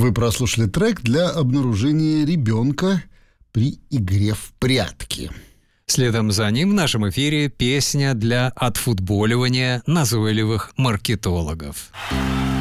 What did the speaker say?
Вы прослушали трек для обнаружения ребенка при игре в прятки. Следом за ним в нашем эфире песня для отфутболивания назойливых маркетологов.